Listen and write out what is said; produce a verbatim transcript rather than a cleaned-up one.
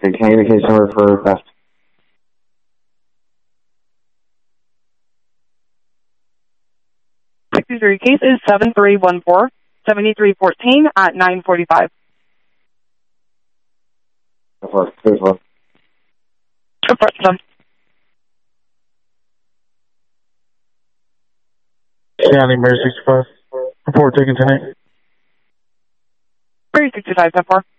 Can I get a case number for theft? sixty-three case is seven three one four, seven three one four at nine forty-five. Go for it. Please, one. Go for it, son. County Mary sixty-five. Report taken tonight. Mary sixty-five, ten four.